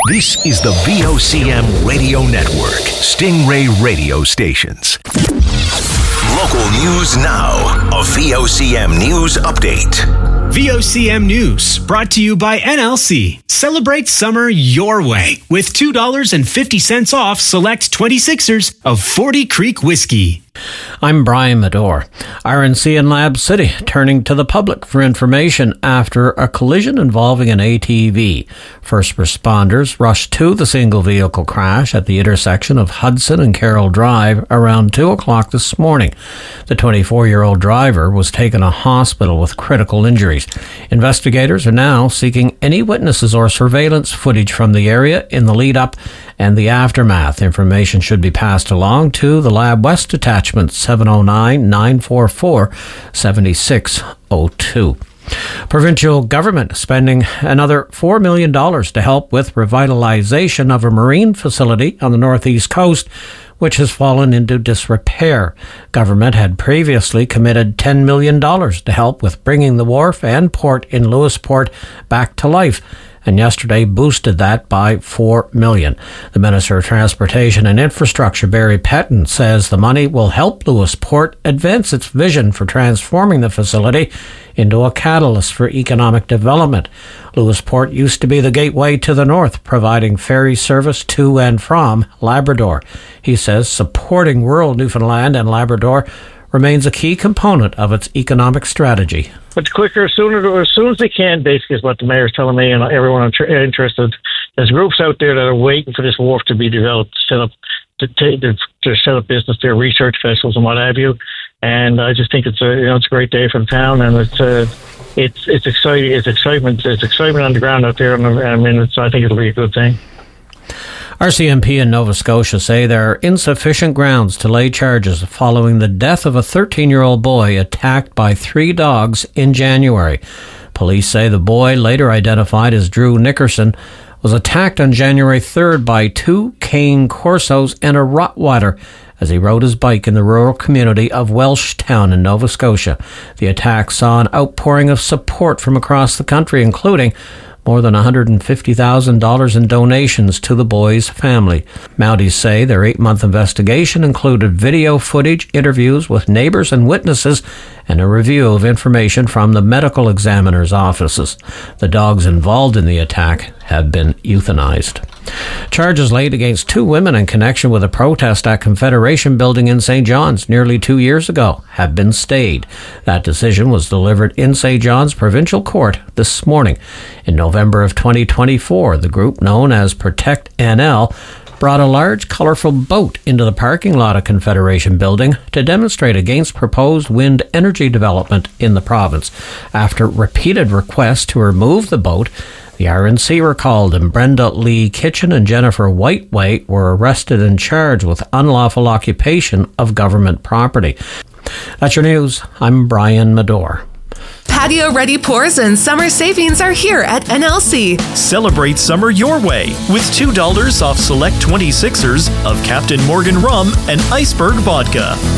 This is the VOCM Radio Network, Stingray Radio Stations. Local news now. A VOCM News Update. VOCM News, brought to you by NLC. Celebrate summer your way with $2.50 off select 26ers of 40 Creek Whiskey. I'm Brian Medore. RNC in Lab City turning to the public for information after a collision involving an ATV. First responders rushed to the single vehicle crash at the intersection of Hudson and Carroll Drive around 2 o'clock this morning. The 24-year-old driver was taken to hospital with critical injuries. Investigators are now seeking any witnesses or surveillance footage from the area in the lead-up and the aftermath. Information should be passed along to the Lab West Detachment 709-944-7602. Provincial government spending another $4 million to help with revitalization of a marine facility on the northeast coast, which has fallen into disrepair. Government had previously committed $10 million to help with bringing the wharf and port in Lewisport back to life, and yesterday boosted that by $4 million. The Minister of Transportation and Infrastructure, Barry Petton, says the money will help Lewisport advance its vision for transforming the facility into a catalyst for economic development. Lewisport used to be the gateway to the north, providing ferry service to and from Labrador. He says supporting rural Newfoundland and Labrador remains a key component of its economic strategy. But quicker, as soon as they can, basically, is what the mayor's telling me, and everyone interested. There's groups out there that are waiting for this wharf to be developed, to set up business there, research vessels and what have you. And I just think it's a great day for the town, and it's exciting. It's excitement. It's excitement on the ground out there, and I think it'll be a good thing. RCMP in Nova Scotia say there are insufficient grounds to lay charges following the death of a 13-year-old boy attacked by 3 dogs in January. Police say the boy, later identified as Drew Nickerson, was attacked on January 3rd by 2 cane corsos and a Rottweiler as he rode his bike in the rural community of Welshtown in Nova Scotia. The attack saw an outpouring of support from across the country, including more than $150,000 in donations to the boy's family. Mounties say their 8-month investigation included video footage, interviews with neighbors and witnesses, and a review of information from the medical examiner's offices. The dogs involved in the attack have been euthanized. Charges laid against 2 women in connection with a protest at Confederation Building in St. John's nearly 2 years ago have been stayed. That decision was delivered in St. John's Provincial Court this morning. In November of 2024, the group known as Protect NL brought a large, colourful boat into the parking lot of Confederation Building to demonstrate against proposed wind energy development in the province. After repeated requests to remove the boat, the RNC were called, and Brenda Lee Kitchen and Jennifer Whiteway were arrested and charged with unlawful occupation of government property. That's your news. I'm Brian Medore. Patio-ready pours and summer savings are here at NLC. Celebrate summer your way with $2 off select 26ers of Captain Morgan Rum and Iceberg Vodka.